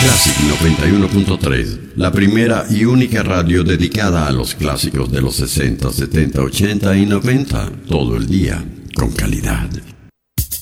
Classic 91.3, la primera y única radio dedicada a los clásicos de los 60, 70, 80 y 90, todo el día, con calidad.